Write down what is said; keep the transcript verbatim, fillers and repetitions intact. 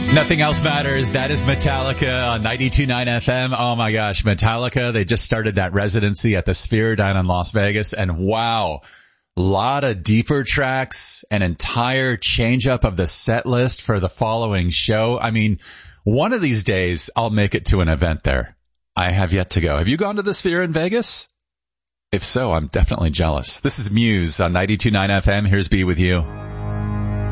Nothing Else Matters. That is Metallica on ninety-two point nine F M. Oh my gosh, Metallica. They just started that residency at the Sphere down in Las Vegas. And wow, a lot of deeper tracks, an entire change up of the set list for the following show. I mean, one of these days I'll make it to an event there. I have yet to go. Have you gone to the Sphere in Vegas? If so, I'm definitely jealous. This is Muse on ninety-two point nine F M. Here's Be With You.